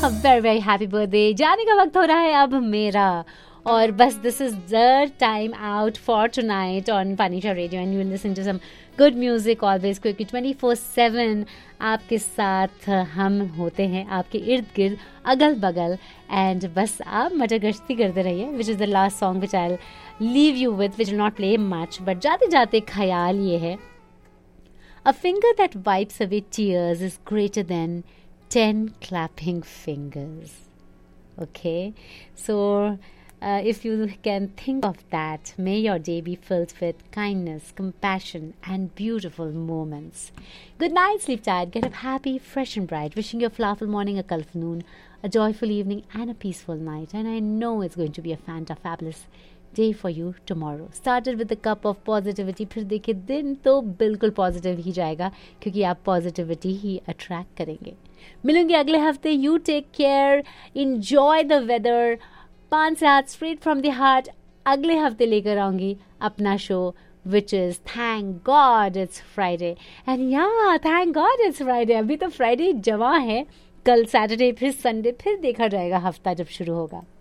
Very very happy birthday. जाने का वक्त हो रहा है अब मेरा, और बस this is the time out for tonight on पानीचा radio and you listen to some good music always, क्योंकि 24/7 आपके साथ हम होते हैं, आपके इर्द गिर्द अगल बगल, एंड बस आप मटर गश्ती करते रहिए। Which is the last song which I leave you with, which will not play much, but जाते जाते ख्याल ये है, a finger that wipes away tears is greater than 10 clapping fingers. Okay, so if you can think of that, may your day be filled with kindness, compassion, and beautiful moments. Good night, sleep tight, get up happy, fresh and bright. Wishing you a flowerful morning, a colorful noon, a joyful evening, and a peaceful night. And I know it's going to be a fabulous day for you tomorrow. Started with a cup of positivity. फिर देखिए दिन तो बिल्कुल positive ही जाएगा, क्योंकि आप positivity ही attract करेंगे। मिलूंगी अगले हफ्ते। You take care, enjoy the weather. 5 से 8 स्ट्रेट फ्रॉम द हार्ट अगले हफ्ते लेकर आऊंगी अपना show, which is Thank God It's Friday. And yeah, Thank God It's Friday. अभी तो फ्राइडे जमा है, कल सैटरडे, फिर संडे, फिर देखा जाएगा हफ्ता जब शुरू होगा।